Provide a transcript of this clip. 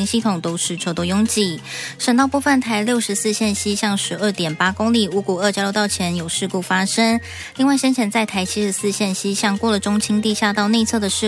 经系统都是车多拥挤。省道部分，台64线西向 12.8 公里五股2交流道前有事故发生。另外，先前在台74线西向过了中清地下道内侧的事